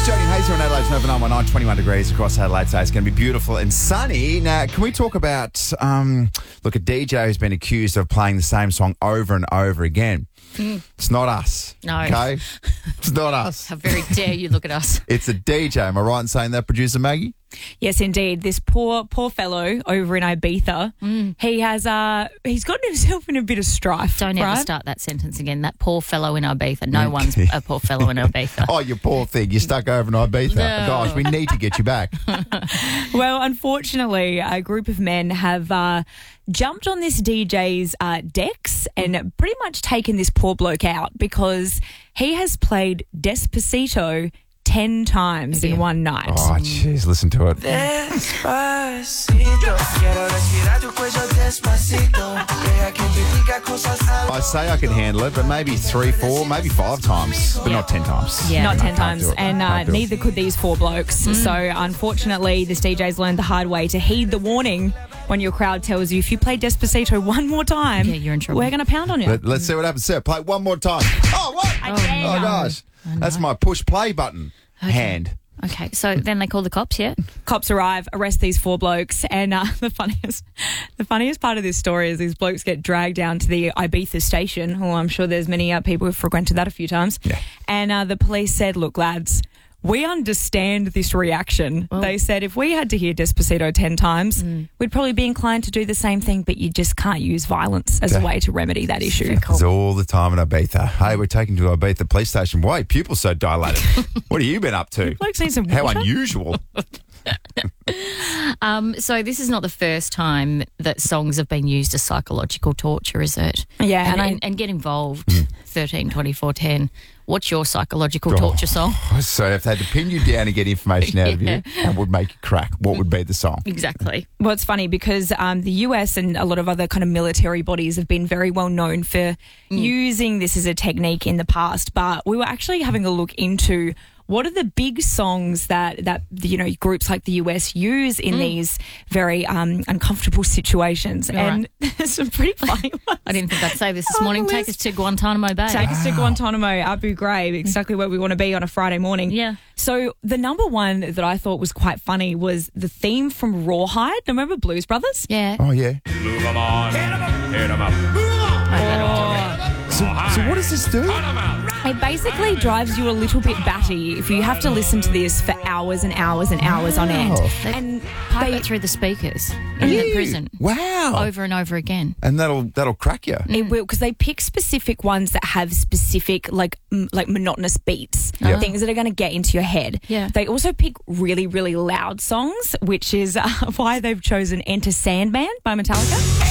It's Jody and Hazel in Adelaide's Nova 919, 21 degrees across Adelaide today. It's going to be beautiful and sunny. Now, can we talk about, a DJ who's been accused of playing the same song over and over again. It's not us. No. Okay? It's not us. How very dare you look at us. It's a DJ. Am I right in saying that, producer Maggie? Yes, indeed. This poor fellow over in Ibiza, he's gotten himself in a bit of strife. Don't ever start that sentence again. That poor fellow in Ibiza. No one's a poor fellow in Ibiza. Oh, you poor thing. You're stuck over in Ibiza. No. Gosh, we need to get you back. Well, unfortunately, a group of men have jumped on this DJ's decks and pretty much taken this poor bloke out because he has played Despacito 10 times in one night. Oh, jeez, listen to it. I say I can handle it, but maybe 3, 4, maybe 5 times, but not 10 times. Yeah. Not 10 I can't times. do it. And Can't do it. neither could these 4 blokes. So, unfortunately, this DJ's learned the hard way to heed the warning when your crowd tells you if you play Despacito one more time, you're in trouble. we're going to pound on you. Let's see what happens. Sir, play it one more time. Oh, what? Oh, gosh. That's my push play button hand. Okay, so then they call the cops, yeah? Cops arrive, arrest these 4 blokes, and the funniest part of this story is these blokes get dragged down to the Ibiza station. Well, I'm sure there's many people who've frequented that a few times. Yeah. And the police said, "Look, lads, we understand this reaction." Well, they said if we had to hear Despacito 10 times, we'd probably be inclined to do the same thing, but you just can't use violence as a way to remedy that issue. It's all the time in Ibiza. Hey, we're taking to Ibiza police station. Why are pupils so dilated? What have you been up to? Blokes need some How water. unusual. So this is not the first time that songs have been used as psychological torture, is it? Yeah, And get involved, 13, 24, 10. What's your psychological torture song? So if they had to pin you down and get information out of you and would make you crack, what would be the song? Exactly. Well, it's funny because the US and a lot of other kind of military bodies have been very well known for using this as a technique in the past. But we were actually having a look into what are the big songs that groups like the US use in these very uncomfortable situations. And there's some pretty funny ones. I didn't think I'd say this morning. Take us to Guantanamo Bay. Take us to Guantanamo, Abu Ghraib, exactly where we want to be on a Friday morning. Yeah. So the number one that I thought was quite funny was the theme from Rawhide. Remember Blues Brothers? Yeah. Oh, yeah. Move 'em on, hit 'em up. So what does this do? It basically drives you a little bit batty if you have to listen to this for hours and hours and hours on end. And pipe it through the speakers in the prison. Wow. Over and over again. And that'll crack you. It will, because they pick specific ones that have specific like monotonous beats, things that are going to get into your head. Yeah. They also pick really, really loud songs, which is why they've chosen Enter Sandman by Metallica.